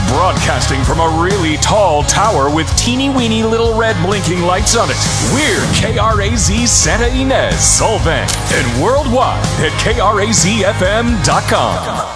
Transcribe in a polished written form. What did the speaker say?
Broadcasting from a really tall tower with teeny weeny little red blinking lights on it, we're KRAZ Santa Ynez, Solvang, and worldwide at KRAZFM.com.